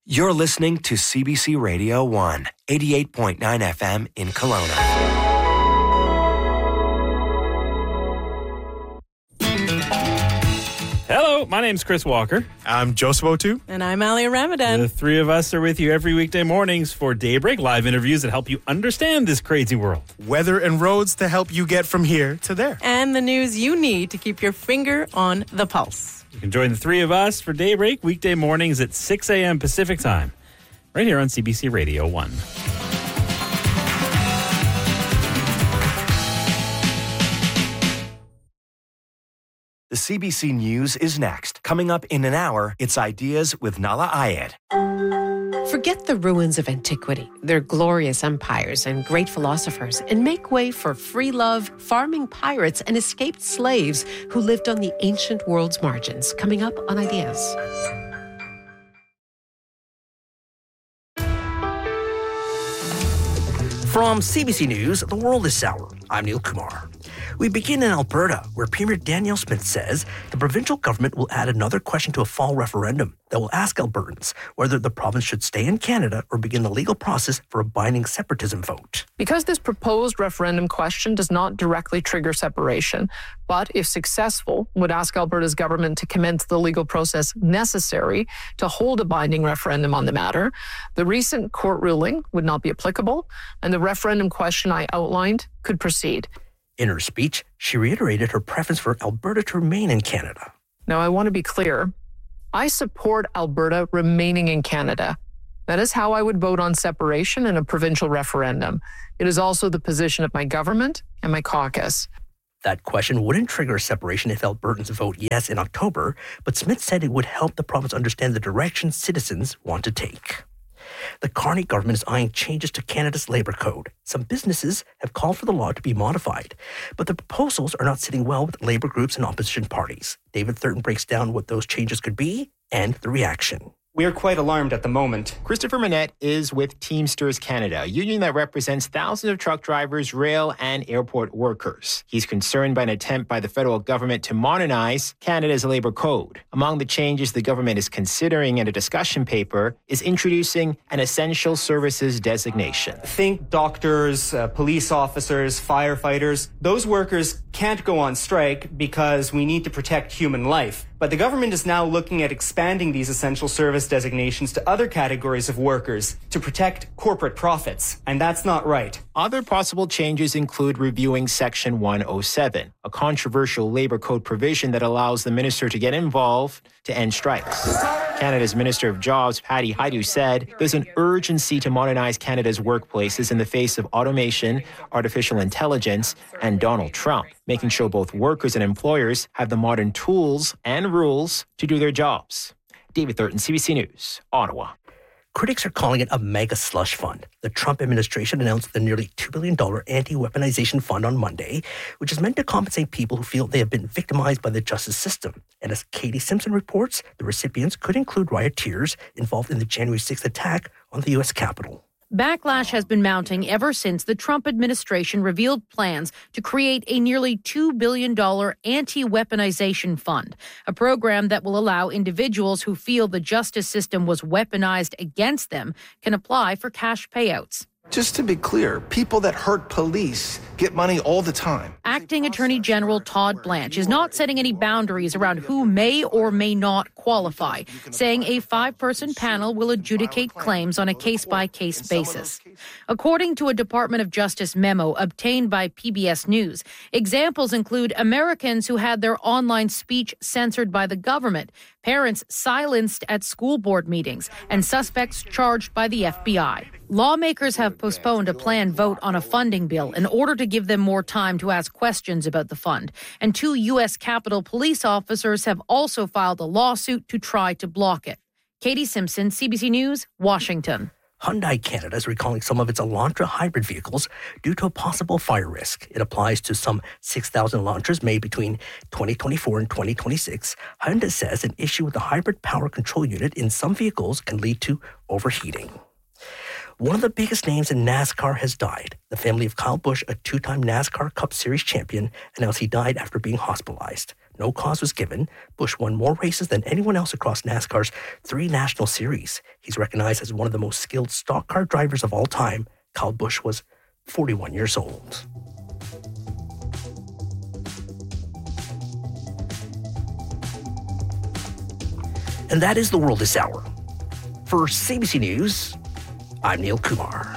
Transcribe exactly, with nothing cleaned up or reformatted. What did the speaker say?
You're listening to C B C Radio one, eighty-eight point nine F M in Kelowna. Hello, my name's Chris Walker. I'm Joseph O'Toole. And I'm Ali Ramadan. The three of us are with you every weekday mornings for Daybreak, live interviews that help you understand this crazy world. Weather and roads to help you get from here to there. And the news you need to keep your finger on the pulse. You can join the three of us for Daybreak weekday mornings at six a.m. Pacific time, right here on C B C Radio one. The C B C News is next. Coming up in an hour, it's Ideas with Nala Ayed. Forget the ruins of antiquity, their glorious empires and great philosophers, and make way for free love, farming pirates, and escaped slaves who lived on the ancient world's margins. Coming up on Ideas. From C B C News, The World is Sour. I'm Neil Kumar. We begin in Alberta, where Premier Danielle Smith says the provincial government will add another question to a fall referendum that will ask Albertans whether the province should stay in Canada or begin the legal process for a binding separatism vote. Because this proposed referendum question does not directly trigger separation, but if successful, would ask Alberta's government to commence the legal process necessary to hold a binding referendum on the matter, the recent court ruling would not be applicable, and the referendum question I outlined could proceed. In her speech, she reiterated her preference for Alberta to remain in Canada. Now, I want to be clear. I support Alberta remaining in Canada. That is how I would vote on separation in a provincial referendum. It is also the position of my government and my caucus. That question wouldn't trigger a separation if Albertans vote yes in October, but Smith said it would help the province understand the direction citizens want to take. The Carney government is eyeing changes to Canada's labour code. Some businesses have called for the law to be modified, but the proposals are not sitting well with labour groups and opposition parties. David Thurton breaks down what those changes could be and the reaction. We are quite alarmed at the moment. Christopher Manette is with Teamsters Canada, a union that represents thousands of truck drivers, rail and airport workers. He's concerned by an attempt by the federal government to modernize Canada's labour code. Among the changes the government is considering in a discussion paper is introducing an essential services designation. Think doctors, uh, police officers, firefighters. Those workers can't go on strike because we need to protect human life. But the government is now looking at expanding these essential service designations to other categories of workers to protect corporate profits, and that's not right. Other possible changes include reviewing Section one oh seven, a controversial labour code provision that allows the minister to get involved to end strikes. Canada's Minister of Jobs, Patty Hajdu, said there's an urgency to modernize Canada's workplaces in the face of automation, artificial intelligence, and Donald Trump, making sure both workers and employers have the modern tools and rules to do their jobs. David Thurton, C B C News, Ottawa. Critics are calling it a mega slush fund. The Trump administration announced the nearly two billion dollars anti-weaponization fund on Monday, which is meant to compensate people who feel they have been victimized by the justice system. And as Katie Simpson reports, the recipients could include rioters involved in the January sixth attack on the U S Capitol. Backlash has been mounting ever since the Trump administration revealed plans to create a nearly two billion dollars anti-weaponization fund, a program that will allow individuals who feel the justice system was weaponized against them can apply for cash payouts. Just to be clear, people that hurt police get money all the time. Acting Attorney General Todd Blanche is not setting any boundaries around who may or may not qualify, saying a five-person panel will adjudicate claims on a case-by-case basis. According to a Department of Justice memo obtained by P B S News, examples include Americans who had their online speech censored by the government, parents silenced at school board meetings, and suspects charged by the F B I. Lawmakers have postponed a planned vote on a funding bill in order to give them more time to ask questions about the fund. And two U S Capitol police officers have also filed a lawsuit to try to block it. Katie Simpson, C B C News, Washington. Hyundai Canada is recalling some of its Elantra hybrid vehicles due to a possible fire risk. It applies to some six thousand Elantras made between twenty twenty-four and twenty twenty-six. Hyundai says an issue with the hybrid power control unit in some vehicles can lead to overheating. One of the biggest names in NASCAR has died. The family of Kyle Busch, a two-time NASCAR Cup Series champion, announced he died after being hospitalized. No cause was given. Busch won more races than anyone else across NASCAR's three national series. He's recognized as one of the most skilled stock car drivers of all time. Kyle Busch was forty-one years old. And that is the world this hour. For C B C News, I'm Neil Kumar.